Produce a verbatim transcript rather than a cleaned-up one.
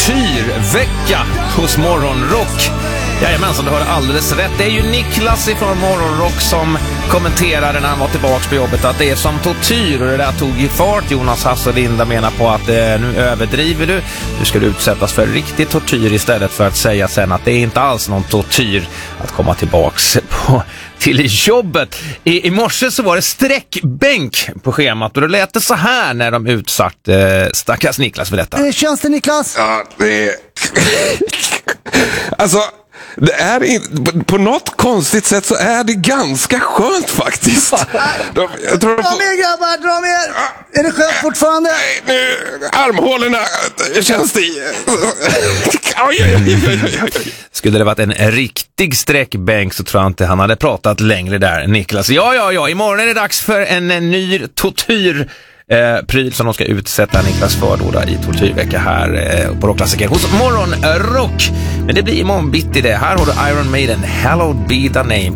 tortyrvecka hos Morgonrock. Jajamensan, du hör alldeles rätt. Det är ju Niklas ifrån Morgonrock som kommenterade när han var tillbaka på jobbet att det är som tortyr, och det där tog i fart. Jonas Hass och Linda menar på att eh, nu överdriver du. Du ska utsättas för riktig tortyr istället för att säga sen att det är inte alls någon tortyr att komma tillbaks på, till jobbet. I, I morse så var det sträckbänk på schemat, och det lät det så här när de utsatt eh, stackars Niklas för detta. Eh, känns det, Niklas? Ja, det är... alltså... Det är in... på något konstigt sätt så är det ganska skönt faktiskt. De, jag tror dra på... mer grabbar, dra mer. Är det skönt fortfarande? Nej, nu, armhålorna känns det i. Oj, oj, oj, oj, oj. Skulle det varit en riktig sträckbänk så tror jag inte han hade pratat längre där, Niklas. Ja, ja, ja, imorgon är det dags för en, en ny tortyr Eh, pryl som de ska utsätta Niklas för då i tortyrvecka här eh, på Rockklassiker hos Morgonrock. Men det blir imorgon bitti det. Här har du Iron Maiden, Hallowed Be The Name.